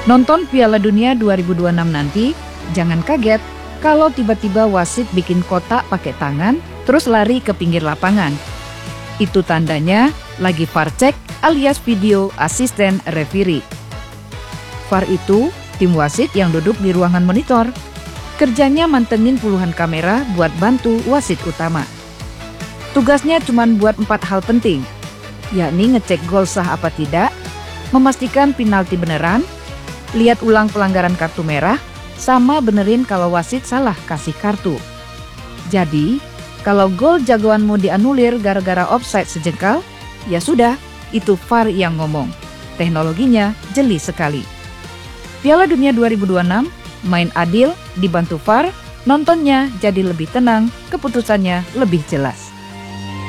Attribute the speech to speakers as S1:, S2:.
S1: Nonton Piala Dunia 2026 nanti, jangan kaget kalau tiba-tiba wasit bikin kotak pakai tangan terus lari ke pinggir lapangan. Itu tandanya lagi VAR check alias video asisten referee. VAR itu tim wasit yang duduk di ruangan monitor. Kerjanya mantengin puluhan kamera buat bantu wasit utama. Tugasnya cuma buat 4 hal penting, yakni ngecek gol sah apa tidak, memastikan penalti beneran, lihat ulang pelanggaran kartu merah, sama benerin kalau wasit salah kasih kartu. Jadi, kalau gol jagoanmu dianulir gara-gara offside sejengkal, ya sudah, itu VAR yang ngomong. Teknologinya jeli sekali. Piala Dunia 2026, main adil, dibantu VAR, nontonnya jadi lebih tenang, keputusannya lebih jelas.